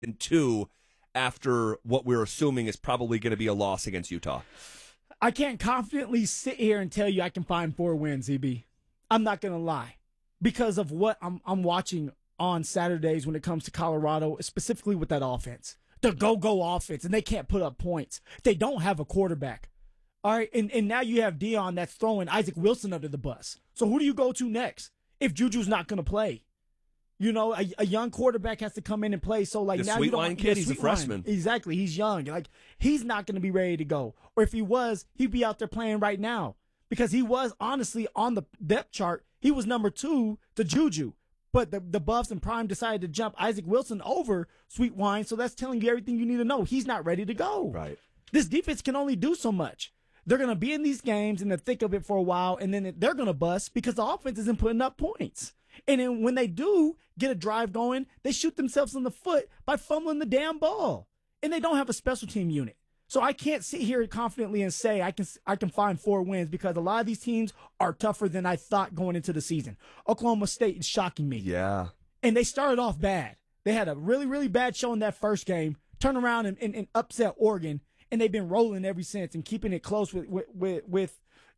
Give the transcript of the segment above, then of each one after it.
2 after what we're assuming is probably going to be a loss against Utah? I can't confidently sit here and tell you I can find 4 wins, EB. I'm not going to lie. Because of what I'm watching on Saturdays when it comes to Colorado, specifically with that offense. The go-go offense, and they can't put up points. They don't have a quarterback. All right, and now you have Deion that's throwing Isaac Wilson under the bus. So who do you go to next if Juju's not going to play? You know, a young quarterback has to come in and play. So like the now Sweet you don't. Wine kid, he's a freshman. Exactly, he's young. Like he's not going to be ready to go. Or if he was, he'd be out there playing right now because he was honestly on the depth chart. He was number 2 to Juju. But the Buffs and Prime decided to jump Isaac Wilson over Sweet Wine, so that's telling you everything you need to know. He's not ready to go. Right. This defense can only do so much. They're going to be in these games in the thick of it for a while, and then they're going to bust because the offense isn't putting up points. And then when they do get a drive going, they shoot themselves in the foot by fumbling the damn ball. And they don't have a special team unit. So I can't sit here confidently and say I can find 4 wins because a lot of these teams are tougher than I thought going into the season. Oklahoma State is shocking me. Yeah. And they started off bad. They had a really, really bad show in that first game, turn around and upset Oregon, and they've been rolling ever since and keeping it close with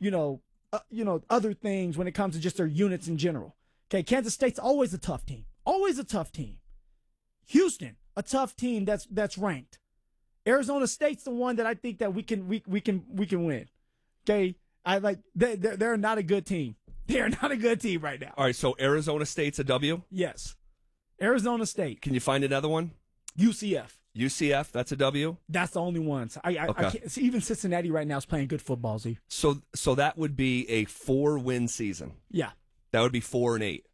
other things when it comes to just their units in general. Okay, Kansas State's always a tough team. Always a tough team. Houston, a tough team that's ranked. Arizona State's the one that I think that we can win. Okay, they're not a good team. They're not a good team right now. All right, so Arizona State's a W? Yes, Arizona State. Can you find another one? UCF. UCF, that's a W? That's the only ones. I can't see. Even Cincinnati right now is playing good football. Z. So that would be a 4-win season. Yeah, that would be 4-8.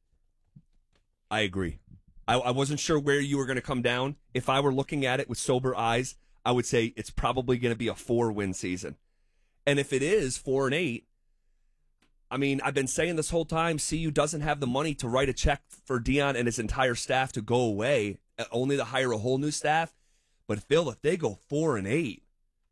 I agree. I wasn't sure where you were going to come down. If I were looking at it with sober eyes, I would say it's probably going to be a 4-win season. And if it is 4-8, I mean, I've been saying this whole time, CU doesn't have the money to write a check for Deion and his entire staff to go away, only to hire a whole new staff. But Phil, if they go 4-8,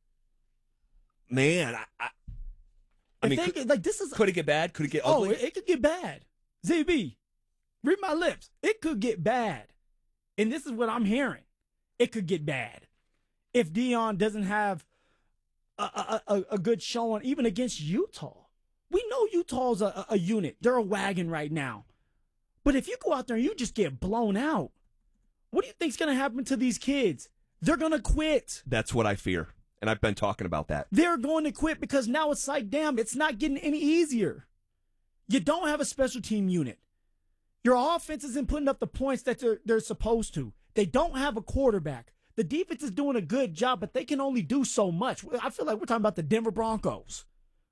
man, I mean, could it get bad? Could it get ugly? Oh, it could get bad. ZB. Read my lips. It could get bad. And this is what I'm hearing. It could get bad. If Deion doesn't have a good showing, even against Utah. We know Utah's a unit. They're a wagon right now. But if you go out there and you just get blown out, what do you think's going to happen to these kids? They're going to quit. That's what I fear. And I've been talking about that. They're going to quit because now it's like, damn, it's not getting any easier. You don't have a special team unit. Your offense isn't putting up the points that they're supposed to. They don't have a quarterback. The defense is doing a good job, but they can only do so much. I feel like we're talking about the Denver Broncos.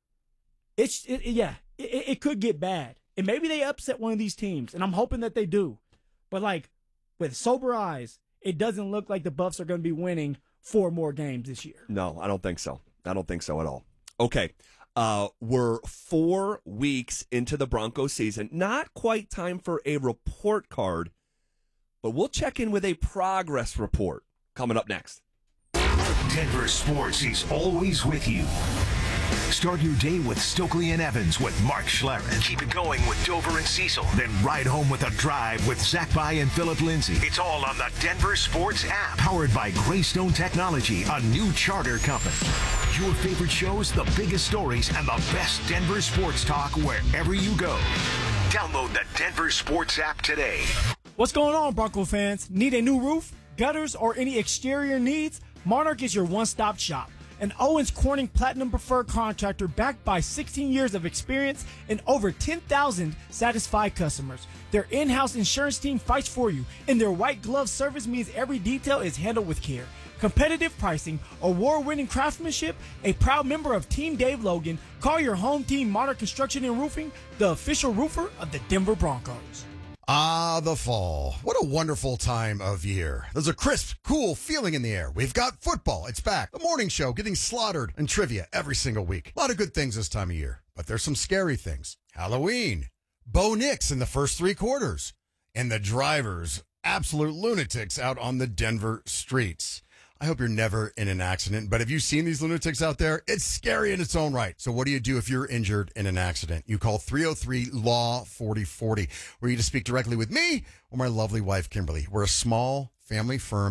It could get bad. And maybe they upset one of these teams, and I'm hoping that they do. But, like, with sober eyes, it doesn't look like the Buffs are going to be winning 4 more games this year. No, I don't think so. I don't think so at all. Okay. We're 4 weeks into the Broncos season. Not quite time for a report card, but we'll check in with a progress report coming up next. Denver Sports is always with you. Start your day with Stokely and Evans with Mark Schlereth. Keep it going with Dover and Cecil. Then ride home with a drive with Zach By and Philip Lindsay. It's all on the Denver Sports app. Powered by Greystone Technology, a new charter company. Your favorite shows, the biggest stories, and the best Denver sports talk wherever you go. Download the Denver Sports app today. What's going on, Bronco fans? Need a new roof, gutters, or any exterior needs? Monarch is your one-stop shop. An Owens Corning Platinum Preferred contractor backed by 16 years of experience and over 10,000 satisfied customers. Their in-house insurance team fights for you, and their white glove service means every detail is handled with care. Competitive pricing, award-winning craftsmanship, a proud member of Team Dave Logan. Call your home team Monarch Construction and Roofing, the official roofer of the Denver Broncos. Ah, the fall. What a wonderful time of year. There's a crisp, cool feeling in the air. We've got football. It's back. The morning show getting slaughtered and trivia every single week. A lot of good things this time of year, but there's some scary things. Halloween, Bo Nix in the first 3 quarters, and the drivers, absolute lunatics out on the Denver streets. I hope you're never in an accident, but have you seen these lunatics out there? It's scary in its own right. So what do you do if you're injured in an accident? You call 303-LAW-4040. We're here to speak directly with me or my lovely wife, Kimberly. We're a small family firm